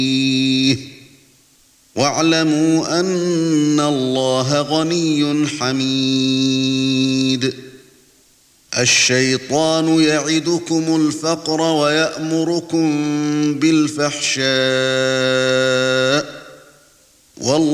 واعلموا أن الله غني حميد. الشيطان يعدكم الفقر ويأمركم بالفحشاء